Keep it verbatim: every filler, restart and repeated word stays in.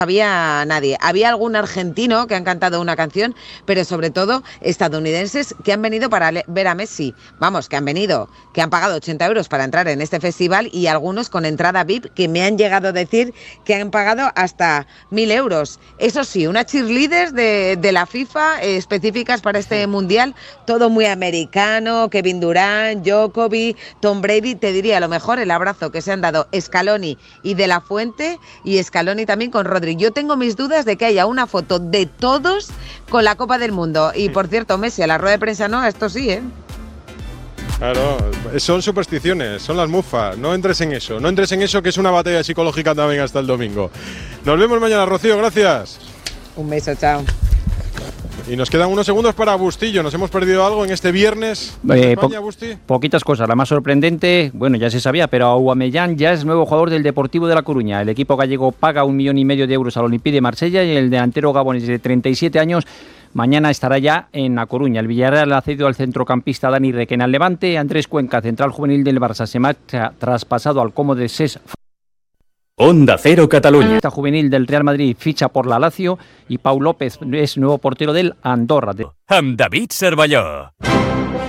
había nadie. Había algún argentino que han cantado una canción, pero sobre todo estadounidenses que han venido para ver a Messi. Vamos, que han venido, que han pagado ochenta euros para entrar en este festival y algunos con entrada V I P que me han llegado a decir que han pagado hasta mil euros. Eso sí, unas cheerleaders de, de la FIFA eh, específicas para este mundial, todo muy americano, Kevin Durant, Djokovic, Tom Brady. Te diría lo mejor el abrazo que se han dado Scaloni y De La Fuente, y Scaloni también con Rodri. Yo tengo mis dudas de que haya una foto de todos con la Copa del Mundo. Y por cierto, Messi a la rueda de prensa no, esto sí, ¿eh? Claro, son supersticiones, son las mufas. No entres en eso, no entres en eso, que es una batalla psicológica también hasta el domingo. Nos vemos mañana, Rocío, gracias. Un beso, chao. Y nos quedan unos segundos para Bustillo. ¿Nos hemos perdido algo en este viernes de eh, España, po Busti? Poquitas cosas. La más sorprendente, bueno, ya se sabía, pero Aubameyang ya es nuevo jugador del Deportivo de La Coruña. El equipo gallego paga un millón y medio de euros al Olympique de Marsella y el delantero gabonés de treinta y siete años mañana estará ya en La Coruña. El Villarreal ha cedido al centrocampista Dani Requena al Levante. Andrés Cuenca, central juvenil del Barça, se marcha traspasado al Como de Ses. Onda Cero Cataluña. Esta juvenil del Real Madrid ficha por la Lazio y Pau López es nuevo portero del Andorra. Amb David Cervelló.